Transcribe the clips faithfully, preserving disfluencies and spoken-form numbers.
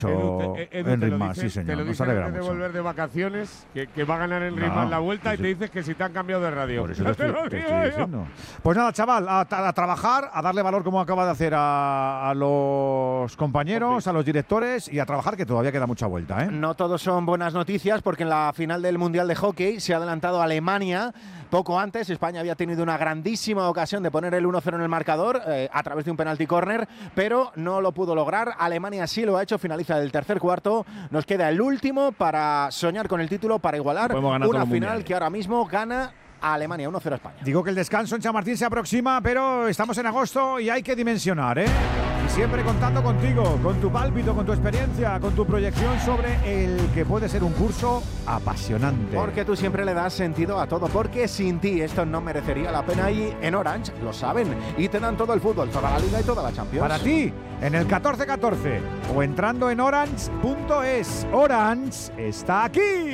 Edu, te, Edu, en Ritman, sí señor, te lo nos dice alegra antes de mucho. volver de vacaciones, que, que va a ganar en Ritman No, la vuelta, eso, y te dices que si te han cambiado de radio. Por eso No te estoy, lo te digo estoy yo. diciendo. Pues nada, chaval, a, a trabajar, a darle valor como acaba de hacer a, a los compañeros, a los directores y a trabajar, que todavía queda mucha vuelta, ¿eh? No todos son buenas noticias, porque en la final del Mundial de Hockey se ha adelantado Alemania. Poco antes, España había tenido una grandísima ocasión de poner el uno cero en el marcador eh, a través de un penalti córner, pero no lo pudo lograr. Alemania sí lo ha hecho, finaliza el tercer cuarto. Nos queda el último para soñar con el título, para igualar una final que ahora mismo gana a Alemania, uno cero a España. Digo que el descanso en Chamartín se aproxima, pero estamos en agosto y hay que dimensionar, ¿eh? Y siempre contando contigo, con tu pálpito, con tu experiencia, con tu proyección sobre el que puede ser un curso apasionante. Porque tú siempre le das sentido a todo, porque sin ti esto no merecería la pena, y en Orange lo saben y te dan todo el fútbol, toda la Liga y toda la Champions. Para ti, en el catorce catorce o entrando en orange punto es. Orange está aquí.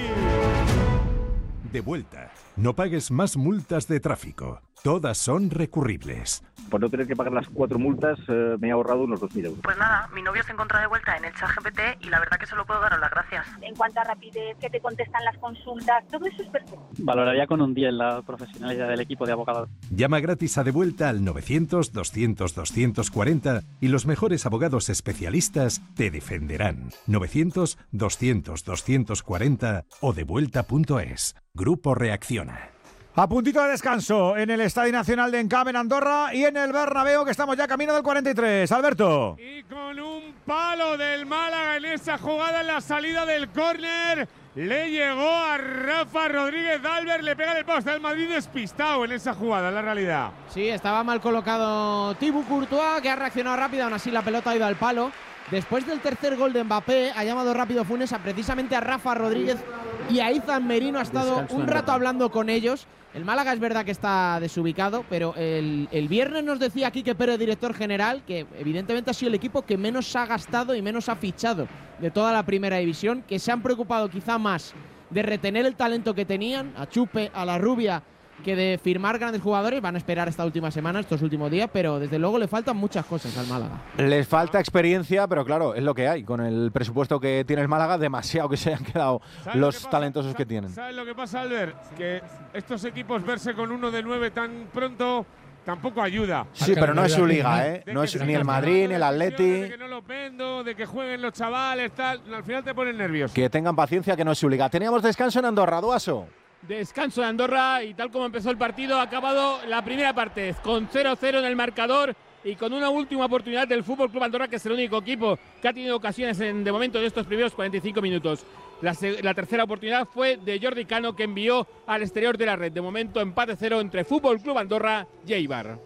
De vuelta. No pagues más multas de tráfico. Todas son recurribles. Por no tener que pagar las cuatro multas, eh, me he ahorrado unos dos mil euros. Pues nada, mi novio se encuentra de vuelta en el ChatGPT y la verdad que solo puedo daros las gracias. En cuanto a rapidez, que te contestan las consultas, todo eso es perfecto. Valoraría con un diez la profesionalidad del equipo de abogados. Llama gratis a De Vuelta al novecientos, doscientos, doscientos cuarenta y los mejores abogados especialistas te defenderán. novecientos, doscientos, doscientos cuarenta o devuelta punto es. Grupo Reacciona. A puntito de descanso en el Estadio Nacional de Encamp en Andorra y en el Bernabéu, que estamos ya camino del cuarenta y tres. Alberto. Y con un palo del Málaga en esa jugada en la salida del córner, le llegó a Rafa Rodríguez Albert, le pega en el poste del Madrid despistado en esa jugada, en la realidad. Sí, estaba mal colocado Thibaut Courtois, que ha reaccionado rápido, aún así la pelota ha ido al palo. Después del tercer gol de Mbappé, ha llamado rápido Funes a precisamente a Rafa Rodríguez y a Izan Merino. Ha estado un rato hablando con ellos. El Málaga es verdad que está desubicado, pero el, el viernes nos decía Quique Pérez, director general, que evidentemente ha sido el equipo que menos ha gastado y menos ha fichado de toda la primera división, que se han preocupado quizá más de retener el talento que tenían, a Chupe, a La Rubia, que de firmar grandes jugadores. Van a esperar esta última semana, estos últimos días, pero desde luego le faltan muchas cosas al Málaga. Les falta experiencia, pero claro, es lo que hay. Con el presupuesto que tiene el Málaga, demasiado que se hayan quedado los talentosos que tienen. ¿Sabes lo que pasa, Albert? Que estos equipos verse con uno de nueve tan pronto tampoco ayuda. Sí, pero no es su liga, ¿eh? No es ni el Madrid, ni el Atleti. De que no lo vendo, de que jueguen los chavales, tal. Al final te ponen nervioso. Que tengan paciencia, que no es su liga. Teníamos descanso en Andorra, Duaso. Descanso de Andorra, y tal como empezó el partido, ha acabado la primera parte con cero cero en el marcador y con una última oportunidad del Fútbol Club Andorra, que es el único equipo que ha tenido ocasiones en, de momento, de estos primeros cuarenta y cinco minutos. La, la tercera oportunidad fue de Jordi Cano, que envió al exterior de la red. De momento, empate cero entre Fútbol Club Andorra y Eibar.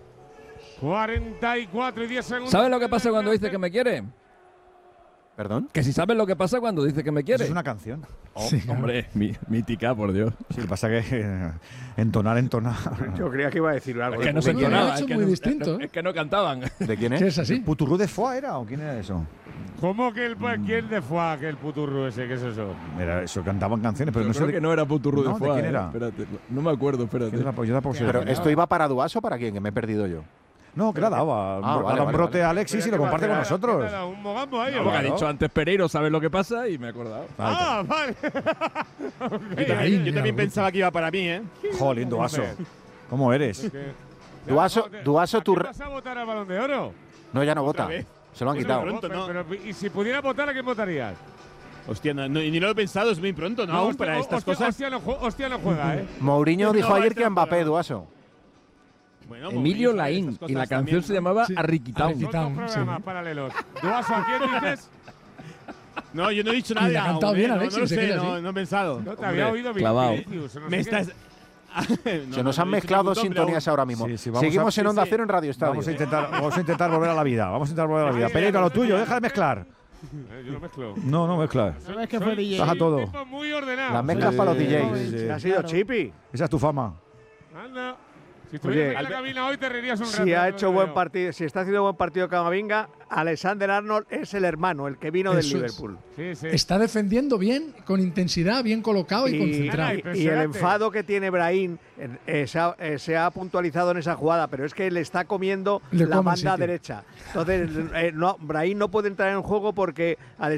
cuarenta y cuatro y diez segundos. ¿Sabes lo que pasa cuando dice que me quiere? ¿Perdón? Que si sabes lo que pasa cuando dice que me quiere. Eso es una canción. Oh, sí, hombre, mi, mítica, por Dios. Sí, lo que pasa es que eh, entonar, entonar. Yo creía que iba a decir algo. Es que no se entonaba, es que muy no, distinto. Es que no cantaban. ¿De quién es? ¿Qué es así? ¿Puturru de Foix era o quién era eso? ¿Cómo que el quién de Foix, que el puturru ese? ¿Qué es eso? Era eso, cantaban canciones, pero, pero no sé. Creo que no era puturru no, de Foix. ¿de quién era? Eh, espérate, no me acuerdo, espérate. Era, yo tampoco sé pero esto iba para Duaso o para quién, que me he perdido yo. No, que la daba. Ah, vale, a vale, un brote vale. a Alexis y lo comparte con nosotros. Un mogambo ahí. No, porque ha dicho antes Pereiro, ¿sabes lo que pasa? Y me he acordado. Ah, vale. okay. Yo también, yo también pensaba que iba para mí, ¿eh? Jolín, Duaso. ¿Cómo eres? Duaso, Duaso, tu. ¿Vas a votar al Balón de Oro? No, ya no vota. Vez? Se lo han Pues quitado. Pronto, ¿no? Pero, pero, ¿y si pudiera votar, a quién votarías? Hostia, no, no, ni lo he pensado, es muy pronto, ¿no? no Aún hostia, para estas hostia, cosas. Hostia no, hostia no juega, ¿eh? Mourinho No, dijo ayer este que a no Mbappé, juega. Duaso. Bueno, Emilio Mourinho sabe Laín. estas Y la cosas canción también, se llamaba sí. Arriquitown. Dos programas sí. paralelos. ¿Duaso a quién dices? No, yo no he dicho nada. Y le ha cantado aún, bien, ¿eh? Alexis, No, no, se lo sé, queda no, así. no he pensado. No te había Hombre, oído clavado. Vinicius, no sé Me qué. estás. no, Se nos no, han no, mezclado no, no, sintonías pero- ahora mismo. Sí, sí, vamos Seguimos a- en Onda sí, sí. Cero en Radio Estadio. Vamos a intentar, vamos a intentar volver a la vida. Vamos a intentar volver a la vida. Ay, Pereiro, ay, lo ay, tuyo, ay, deja de mezclar. Eh, Yo lo mezclo. No, no mezclas. ¿Sabes que fue D J? Baja todo. Un tipo muy ordenado. Las mezclas para los D Js. Sí, sí. Ha sido Chippy. Esa es tu fama. Anda. Si estuvieras en la cabina hoy te reirías un rato. Si ha no hecho lo buen veo. partido, si está haciendo buen partido Camavinga, Alexander Arnold es el hermano, el que vino del Eso es. Liverpool. Sí, sí. Está defendiendo bien, con intensidad, bien colocado y, Y, concentrado. y- y el enfado que tiene Brahim eh, se, ha, eh, se ha puntualizado en esa jugada, pero es que le está comiendo Le la come el banda sitio. derecha. Entonces, eh, no, Brahim no puede entrar en juego porque